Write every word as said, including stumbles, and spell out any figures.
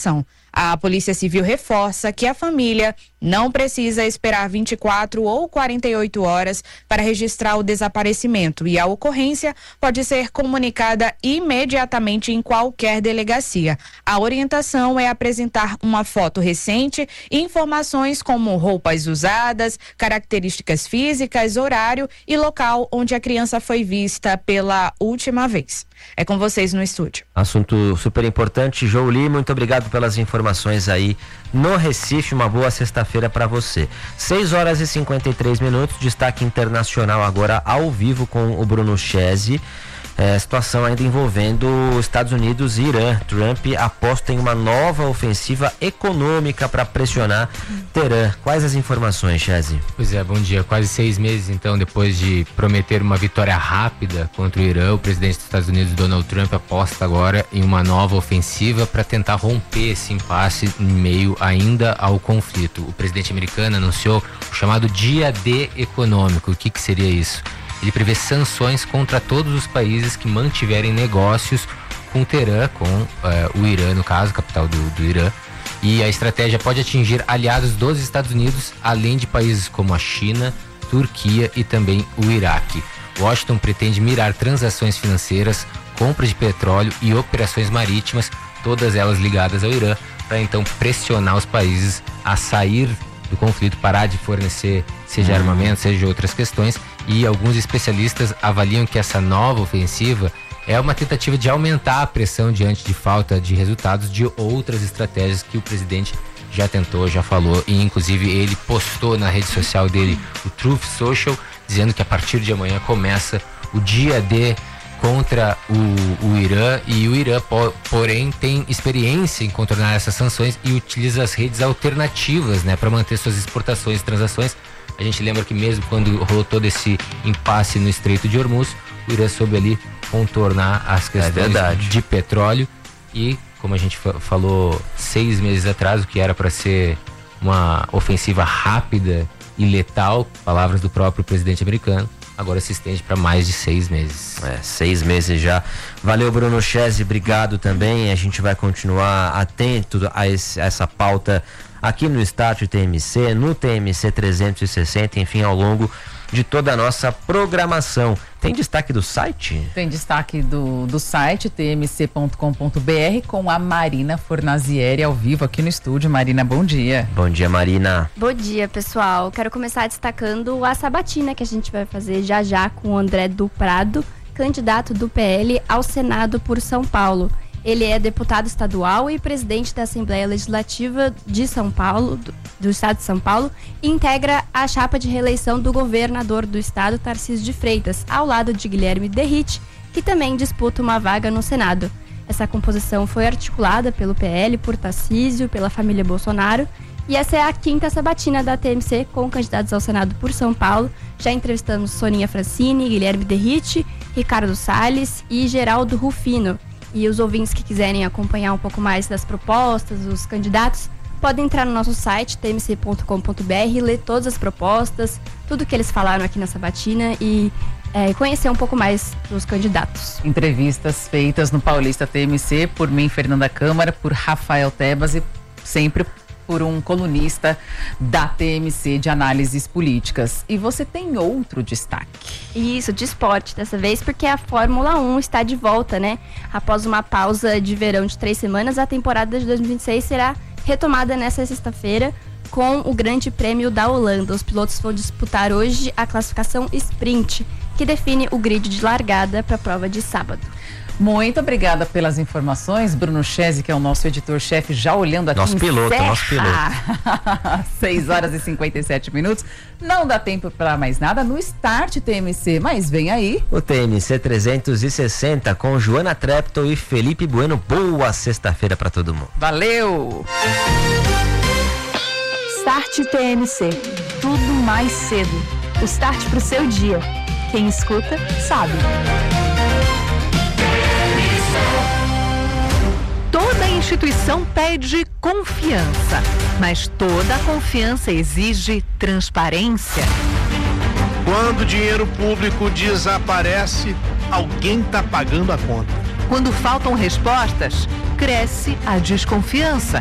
A Polícia Civil reforça que a família não precisa esperar vinte e quatro ou quarenta e oito horas para registrar o desaparecimento e a ocorrência pode ser comunicada imediatamente em qualquer delegacia. A orientação é apresentar uma foto recente e informações como roupas usadas, características físicas, horário e local onde a criança foi vista pela última vez. É com vocês no estúdio. Assunto super importante. Jouli, muito obrigado pelas informações aí no Recife. Uma boa sexta-feira para você. seis horas e cinquenta e três minutos. Destaque internacional agora ao vivo com o Bruno Chese. É, situação ainda envolvendo Estados Unidos e Irã. Trump aposta em uma nova ofensiva econômica para pressionar Teherã. Quais as informações, Chese? Pois é, bom dia. Quase seis meses, então, depois de prometer uma vitória rápida contra o Irã, o presidente dos Estados Unidos, Donald Trump, aposta agora em uma nova ofensiva para tentar romper esse impasse em meio ainda ao conflito. O presidente americano anunciou o chamado Dia D econômico. O que, que seria isso? Ele prevê sanções contra todos os países que mantiverem negócios com Teherã, com uh, o Irã, no caso, capital do, do Irã. E a estratégia pode atingir aliados dos Estados Unidos, além de países como a China, Turquia e também o Iraque. Washington pretende mirar transações financeiras, compras de petróleo e operações marítimas, todas elas ligadas ao Irã, para então pressionar os países a sair do conflito, parar de fornecer, seja armamento, seja outras questões. E alguns especialistas avaliam que essa nova ofensiva é uma tentativa de aumentar a pressão diante de falta de resultados de outras estratégias que o presidente já tentou, já falou, e inclusive ele postou na rede social dele, o Truth Social, dizendo que a partir de amanhã começa o dia D contra o, o Irã, e o Irã, porém, tem experiência em contornar essas sanções e utiliza as redes alternativas, né, para manter suas exportações e transações. A gente lembra que mesmo quando rolou todo esse impasse no Estreito de Hormuz, o Irã soube ali contornar as questões é de petróleo e, como a gente fa- falou seis meses atrás, o que era para ser uma ofensiva rápida e letal, palavras do próprio presidente americano, agora se estende para mais de seis meses. É, seis meses já. Valeu, Bruno Chese, obrigado também. A gente vai continuar atento a, esse, a essa pauta aqui no Start T M C, no T M C trezentos e sessenta, enfim, ao longo de toda a nossa programação. Tem destaque do site? Tem destaque do, do site t m c ponto com ponto b r com a Marina Fornazieri ao vivo aqui no estúdio. Marina, bom dia. Bom dia, Marina. Bom dia, pessoal. Quero começar destacando a sabatina que a gente vai fazer já já com o André do Prado, candidato do P L ao Senado por São Paulo. Ele é deputado estadual e presidente da Assembleia Legislativa de São Paulo, do, do estado de São Paulo, e integra a chapa de reeleição do governador do estado, Tarcísio de Freitas, ao lado de Guilherme Derrite, que também disputa uma vaga no Senado. Essa composição foi articulada pelo P L, por Tarcísio, pela família Bolsonaro, e essa é a quinta sabatina da T M C com candidatos ao Senado por São Paulo. Já entrevistamos Soninha Francini, Guilherme Derrite, Ricardo Salles e Geraldo Rufino. E os ouvintes que quiserem acompanhar um pouco mais das propostas, dos candidatos, podem entrar no nosso site t m c ponto com ponto b r, ler todas as propostas, tudo que eles falaram aqui na sabatina e é, conhecer um pouco mais dos candidatos. Entrevistas feitas no Paulista T M C por mim, Fernanda Câmara, por Rafael Tebas e sempre por um colunista da T M C de análises políticas. E você tem outro destaque. Isso, de esporte dessa vez, porque a Fórmula um está de volta, né? Após uma pausa de verão de três semanas, a temporada de dois mil e vinte e seis será retomada nesta sexta-feira com o Grande Prêmio da Holanda. Os pilotos vão disputar hoje a classificação sprint, que define o grid de largada para a prova de sábado. Muito obrigada pelas informações, Bruno Chese, que é o nosso editor-chefe, já olhando aqui. Nosso piloto, Serra. nosso piloto. seis horas e cinquenta e sete minutos. Não dá tempo para mais nada no Start T M C, mas vem aí. O T M C trezentos e sessenta com Joana Treptow e Felipe Bueno. Boa sexta-feira para todo mundo. Valeu! Start T M C. Tudo mais cedo. O start pro seu dia. Quem escuta, sabe. Toda instituição pede confiança, mas toda confiança exige transparência. Quando o dinheiro público desaparece, alguém está pagando a conta. Quando faltam respostas, cresce a desconfiança